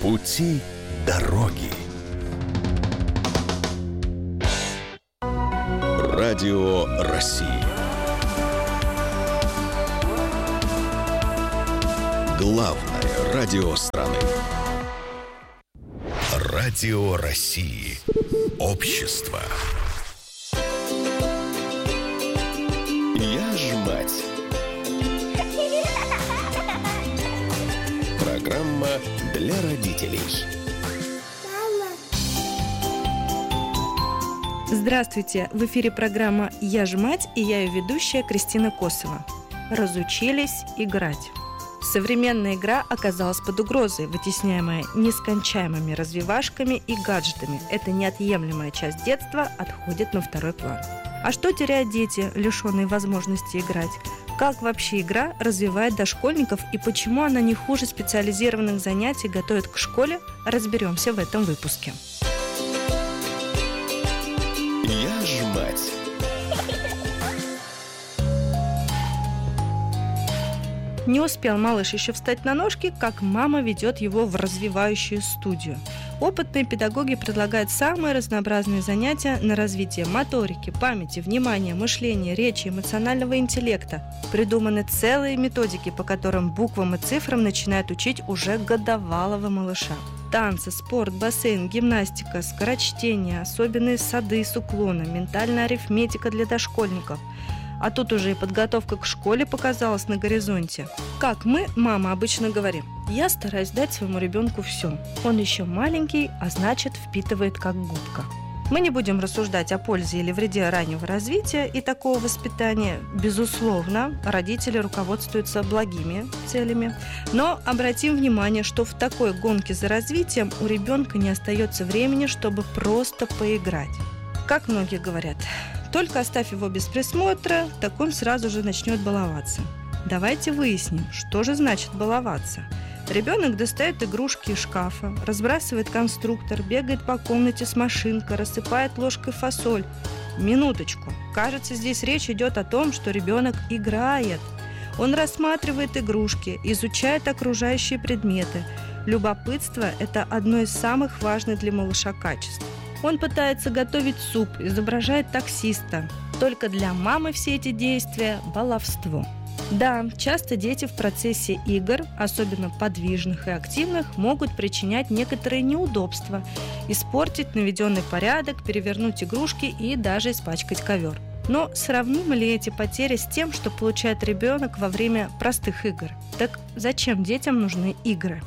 Пути дороги. Радио России. Главное радио страны. Радио России. Общество. Я ж мать. Программа для родителей. Здравствуйте! В эфире программа «Я ж мать» и я ее ведущая Кристина Косова. Разучились играть. Современная игра оказалась под угрозой, вытесняемая нескончаемыми развивашками и гаджетами. Эта неотъемлемая часть детства отходит на второй план. А что теряют дети, лишенные возможности играть? Как вообще игра развивает дошкольников и почему она не хуже специализированных занятий готовит к школе, разберемся в этом выпуске. Я ж мать. Не успел малыш еще встать на ножки, как мама ведет его в развивающую студию. Опытные педагоги предлагают самые разнообразные занятия на развитие моторики, памяти, внимания, мышления, речи, эмоционального интеллекта. Придуманы целые методики, по которым буквам и цифрам начинают учить уже годовалого малыша. Танцы, спорт, бассейн, гимнастика, скорочтение, особенные сады с уклоном, ментальная арифметика для дошкольников. А тут уже и подготовка к школе показалась на горизонте. Как мы, мама, обычно говорим: я стараюсь дать своему ребенку все. Он еще маленький, а значит впитывает как губка. Мы не будем рассуждать о пользе или вреде раннего развития и такого воспитания. Безусловно, родители руководствуются благими целями. Но обратим внимание, что в такой гонке за развитием у ребенка не остается времени, чтобы просто поиграть. Как многие говорят, только оставь его без присмотра, так он сразу же начнет баловаться. Давайте выясним, что же значит баловаться. Ребенок достает игрушки из шкафа, разбрасывает конструктор, бегает по комнате с машинкой, рассыпает ложкой фасоль. Минуточку. Кажется, здесь речь идет о том, что ребенок играет. Он рассматривает игрушки, изучает окружающие предметы. Любопытство – это одно из самых важных для малыша качеств. Он пытается готовить суп, изображает таксиста. Только для мамы все эти действия – баловство. Да, часто дети в процессе игр, особенно подвижных и активных, могут причинять некоторые неудобства, испортить наведенный порядок, перевернуть игрушки и даже испачкать ковер. Но сравнимы ли эти потери с тем, что получает ребенок во время простых игр? Так зачем детям нужны игры?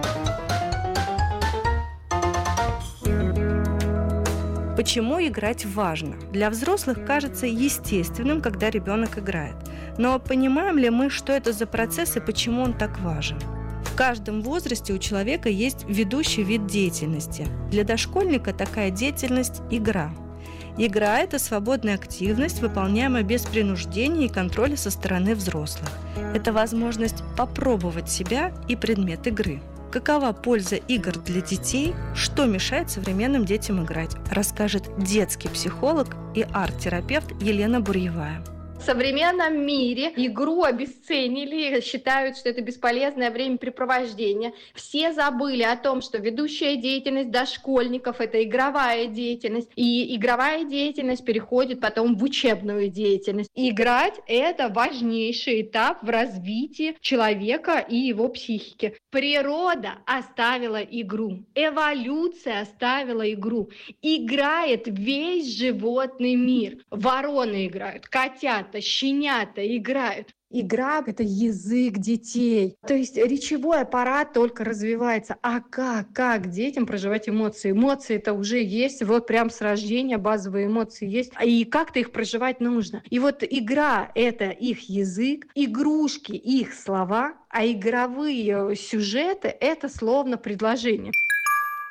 Почему играть важно? Для взрослых кажется естественным, когда ребенок играет. Но понимаем ли мы, что это за процесс и почему он так важен? В каждом возрасте у человека есть ведущий вид деятельности. Для дошкольника такая деятельность – игра. Игра – это свободная активность, выполняемая без принуждения и контроля со стороны взрослых. Это возможность попробовать себя и предмет игры. Какова польза игр для детей? Что мешает современным детям играть? Расскажет детский психолог и арт-терапевт Елена Бурьевая. В современном мире игру обесценили, считают, что это бесполезное времяпрепровождение. Все забыли о том, что ведущая деятельность дошкольников – это игровая деятельность, и игровая деятельность переходит потом в учебную деятельность. Играть – это важнейший этап в развитии человека и его психики. Природа оставила игру, эволюция оставила игру. Играет весь животный мир. Вороны играют, котята, щенята играют. Игра – это язык детей. То есть речевой аппарат только развивается. А как детям проживать эмоции? Эмоции это уже есть, вот прям с рождения базовые эмоции есть. И как-то их проживать нужно. И вот игра – это их язык, игрушки – их слова, а игровые сюжеты – это словно предложение.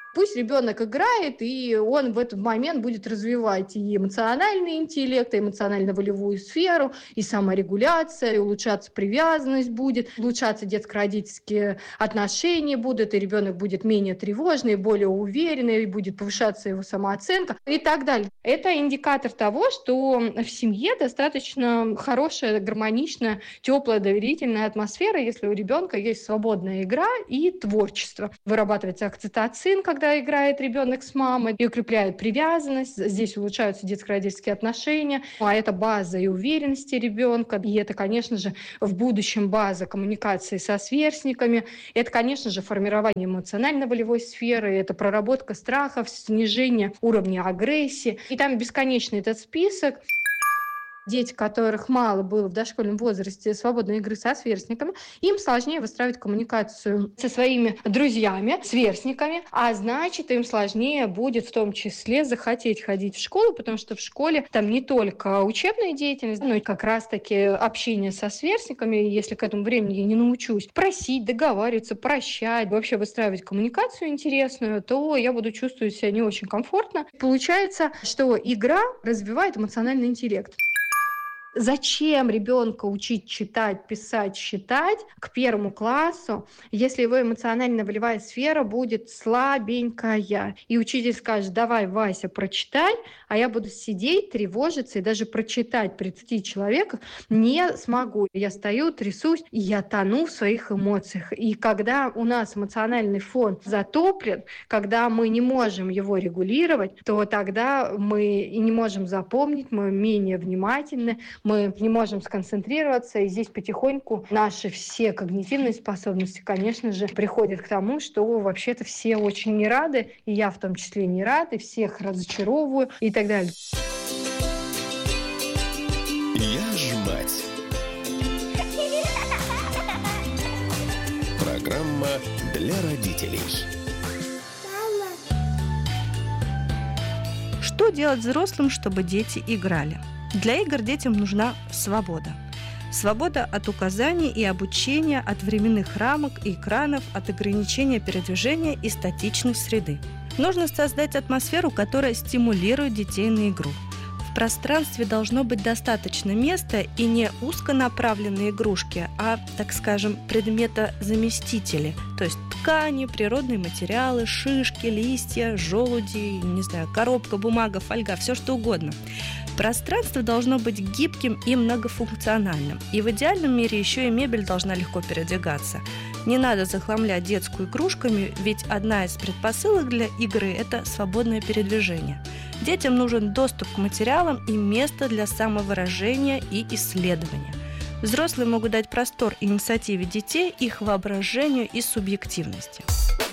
Пусть ребенок играет, и он в этот момент будет развивать и эмоциональный интеллект, и эмоционально-волевую сферу, и саморегуляция, и улучшаться привязанность будет, улучшаться детско-родительские отношения будут, и ребенок будет менее тревожный, более уверенный, и будет повышаться его самооценка и так далее. Это индикатор того, что в семье достаточно хорошая, гармоничная, теплая, доверительная атмосфера, если у ребенка есть свободная игра и творчество. Вырабатывается окситоцин, когда играет ребенок с мамой, и укрепляет привязанность. Здесь улучшаются детско-родительские отношения, а это база и уверенности ребенка, и это, конечно же, в будущем база коммуникации со сверстниками, это, конечно же, формирование эмоционально-волевой сферы, это проработка страхов, снижение уровня агрессии, и там бесконечный этот список. Дети, которых мало было в дошкольном возрасте свободной игры со сверстниками, им сложнее выстраивать коммуникацию со своими друзьями, сверстниками, а значит, им сложнее будет в том числе захотеть ходить в школу, потому что в школе там не только учебная деятельность, но и как раз-таки общение со сверстниками, если к этому времени я не научусь просить, договариваться, прощать, вообще выстраивать коммуникацию интересную, то я буду чувствовать себя не очень комфортно. Получается, что игра развивает эмоциональный интеллект. Зачем ребенка учить читать, писать, считать к 1 классу, если его эмоционально-волевая сфера будет слабенькая? И учитель скажет: давай, Вася, прочитай, а я буду сидеть, тревожиться и даже прочитать при 30 человеках не смогу. Я стою, трясусь, и я тону в своих эмоциях. И когда у нас эмоциональный фон затоплен, когда мы не можем его регулировать, то тогда мы и не можем запомнить, мы менее внимательны, мы не можем сконцентрироваться, и здесь потихоньку наши все когнитивные способности, конечно же, приходят к тому, что вообще-то все очень не рады, и я в том числе не рад, и всех разочаровываю, и так далее. Я ж мать. Программа для родителей. Что делать взрослым, чтобы дети играли? Для игр детям нужна свобода. Свобода от указаний и обучения, от временных рамок и экранов, от ограничения передвижения и статичной среды. Нужно создать атмосферу, которая стимулирует детей на игру. В пространстве должно быть достаточно места и не узконаправленные игрушки, а, так скажем, предметозаместители, то есть ткани, природные материалы, шишки, листья, желуди, коробка, бумага, фольга, все что угодно. Пространство должно быть гибким и многофункциональным. И в идеальном мире еще и мебель должна легко передвигаться. Не надо захламлять детскую игрушками, ведь одна из предпосылок для игры – это свободное передвижение. Детям нужен доступ к материалам и место для самовыражения и исследования. Взрослые могут дать простор инициативе детей, их воображению и субъективности.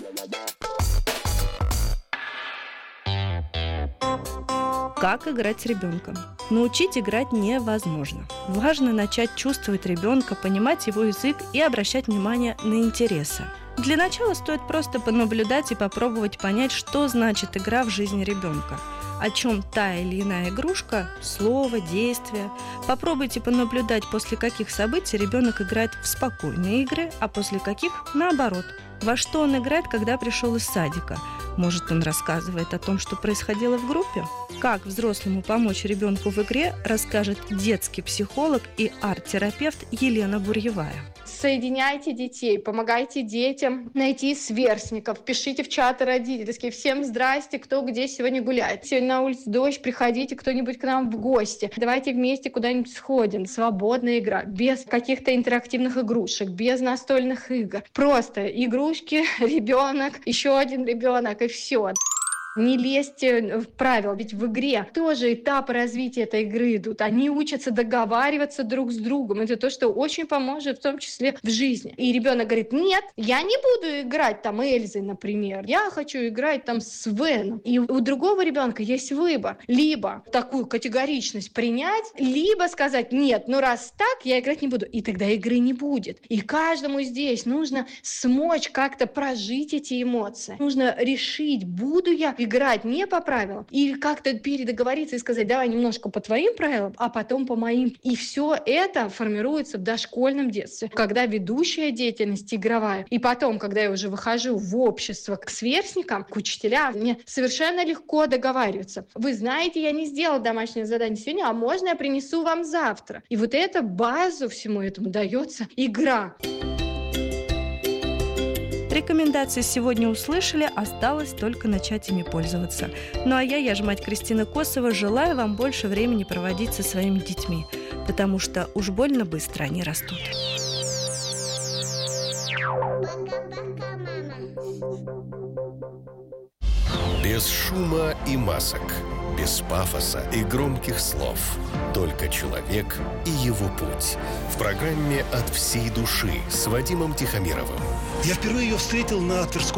Как играть с ребенком? Научить играть невозможно. Важно начать чувствовать ребенка, понимать его язык и обращать внимание на интересы. Для начала стоит просто понаблюдать и попробовать понять, что значит игра в жизни ребенка. О чем та или иная игрушка, слово, действие. Попробуйте понаблюдать, после каких событий ребенок играет в спокойные игры, а после каких – наоборот. Во что он играет, когда пришел из садика? Может, он рассказывает о том, что происходило в группе? Как взрослому помочь ребенку в игре, расскажет детский психолог и арт-терапевт Елена Бурьевая. Соединяйте детей, помогайте детям найти сверстников, пишите в чаты родительские: всем здрасте, кто где сегодня гуляет. Сегодня на улице дождь, приходите кто-нибудь к нам в гости. Давайте вместе куда-нибудь сходим. Свободная игра, без каких-то интерактивных игрушек, без настольных игр. Просто игрушки, ребенок, еще один ребенок и все. Не лезьте в правила, ведь в игре тоже этапы развития этой игры идут. Они учатся договариваться друг с другом. Это то, что очень поможет, в том числе в жизни. И ребенок говорит: нет, я не буду играть там Эльзой, например. Я хочу играть там с Веном. И у другого ребенка есть выбор. Либо такую категоричность принять, либо сказать: нет, раз так, я играть не буду. И тогда игры не будет. И каждому здесь нужно смочь как-то прожить эти эмоции. Нужно решить, буду я играть не по правилам, или как-то передоговориться и сказать, давай немножко по твоим правилам, а потом по моим. И все это формируется в дошкольном детстве, когда ведущая деятельность игровая. И потом, когда я уже выхожу в общество к сверстникам, к учителям, мне совершенно легко договариваться. Вы знаете, я не сделала домашнее задание сегодня, а можно я принесу вам завтра? И вот эта базу всему этому дается игра. Рекомендации сегодня услышали, осталось только начать ими пользоваться. Ну а я ж мать Кристина Косова, желаю вам больше времени проводить со своими детьми, потому что уж больно быстро они растут. Без шума и масок, без пафоса и громких слов. Только человек и его путь. В программе «От всей души» с Вадимом Тихомировым. Я впервые ее встретил на Тверской